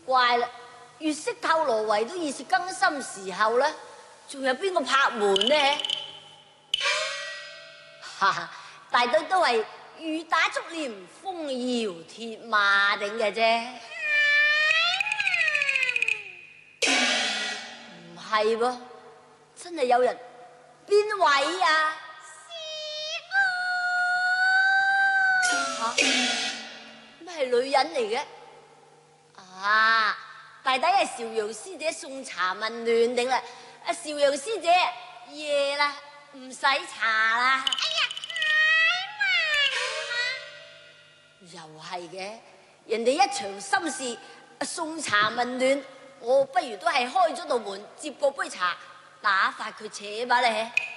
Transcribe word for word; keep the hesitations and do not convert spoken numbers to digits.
怪啦，月色透羅圍都已是更深時候啦，仲有邊個拍門呢？哈哈，大抵都係雨打竹簾風搖鐵馬頂嘅啫。唔係噃，真係有人。邊位啊？嚇，咩係女人嚟嘅？啊，大抵係邵陽師姐送茶問暖定啦。阿邵陽師姐夜啦，唔使茶啦。哎呀，太慢啦！又係嘅，人哋一場心事送茶問暖，我不如都係開咗道門接過杯茶，打發佢扯把咧。